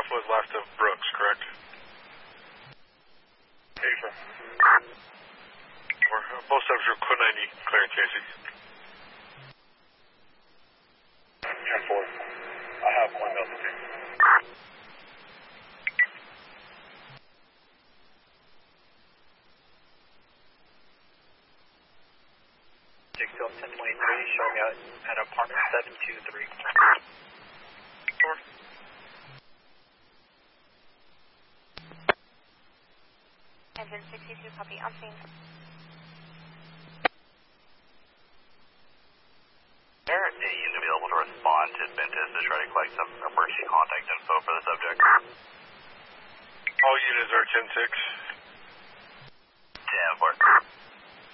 was left of Brooks, correct? Paper. Both subs are code 90, clearance AC. 10-4. I have one Delta 2. Jigsaw 1023, showing out at apartment 723. 4. Engine 62, copy, on scene. There a unit available to respond to Ventus to try to collect some emergency contact info for the subject? All units are 10-6.